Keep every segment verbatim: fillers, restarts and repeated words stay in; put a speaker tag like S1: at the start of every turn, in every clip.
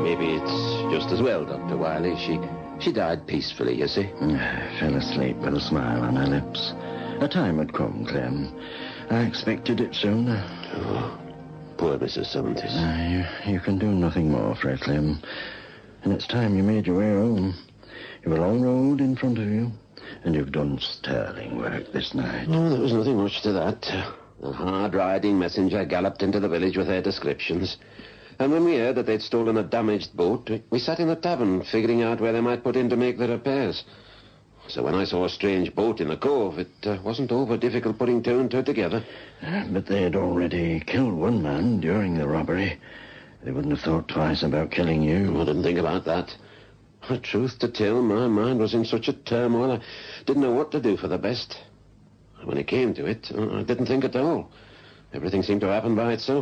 S1: maybe it's just as well, Doctor Wiley. She she died peacefully, you see.
S2: I fell asleep with a smile on her lips. A time had come, Clem. I expected it sooner.
S1: Oh, poor Missus Saunders.
S2: Uh, you, you can do nothing more for her, Clem. And it's time you made your way home. You've a long road in front of you, and you've done sterling work this night.
S1: Oh, there was nothing much to that. A hard-riding messenger galloped into the village with their descriptions. And when we heard that they'd stolen a damaged boat, we, we sat in the tavern, figuring out where they might put in to make the repairs. So when I saw a strange boat in the cove, it uh, wasn't over difficult putting two and two together.
S2: Uh, but they'd already killed one man during the robbery. They wouldn't have thought twice about killing you.
S1: I didn't think about that. The truth to tell, my mind was in such a turmoil, I didn't know what to do for the best. When it came to it, I didn't think at all. Everything seemed to happen by itself.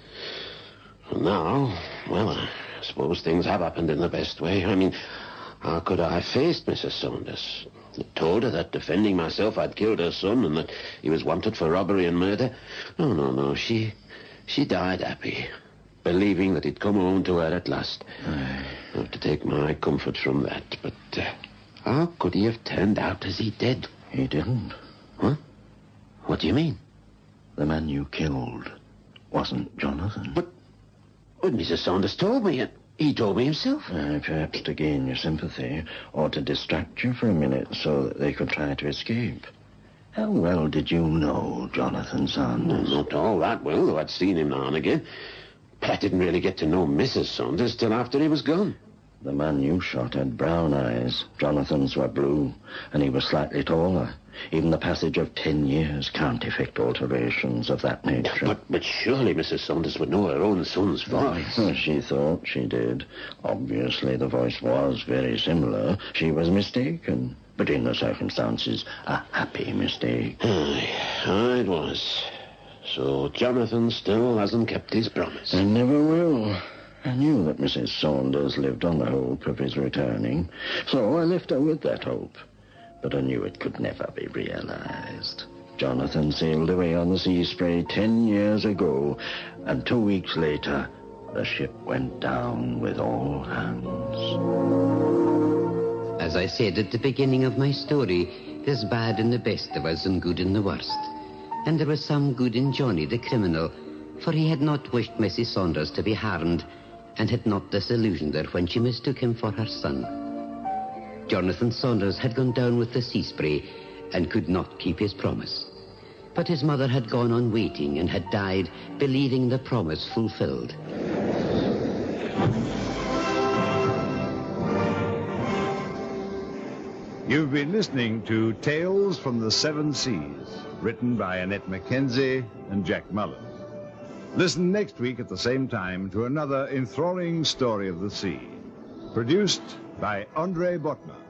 S1: And now, well, I suppose things have happened in the best way. I mean, how could I have faced Missus Saunders? I told her that defending myself I'd killed her son and that he was wanted for robbery and murder. No, no, no, she, she died happy, believing that he'd come home to her at last. I have to take my comfort from that, but uh, how could he have turned out as he did?
S2: He didn't.
S1: Huh? What do you mean?
S2: The man you killed wasn't Jonathan.
S1: But, but Missus Saunders told me. He told me himself.
S2: Uh, perhaps to gain your sympathy, or to distract you for a minute so that they could try to escape. How well did you know Jonathan Saunders?
S1: Well, not all that well, though I'd seen him now and again. But I didn't really get to know Missus Saunders till after he was gone.
S2: The man you shot had brown eyes. Jonathan's were blue, and he was slightly taller. Even the passage of ten years can't effect alterations of that nature.
S1: But, but surely Missus Saunders would know her own son's voice.
S2: Well, she thought she did. Obviously, the voice was very similar. She was mistaken. But in the circumstances, a happy mistake.
S1: Aye, aye, it was. So Jonathan still hasn't kept his promise.
S2: And never will. I knew that Missus Saunders lived on the hope of his returning, so I left her with that hope. But I knew it could never be realized. Jonathan sailed away on the Sea Spray ten years ago, and two weeks later, the ship went down with all hands.
S3: As I said at the beginning of my story, there's bad in the best of us and good in the worst. And there was some good in Johnny, the criminal, for he had not wished Missus Saunders to be harmed, and had not disillusioned her when she mistook him for her son. Jonathan Saunders had gone down with the Sea Spray and could not keep his promise. But his mother had gone on waiting and had died believing the promise fulfilled.
S4: You've been listening to Tales from the Seven Seas, written by Annette Mackenzie and Jack Mullen. Listen next week at the same time to another enthralling story of the sea, produced by Andre Botman.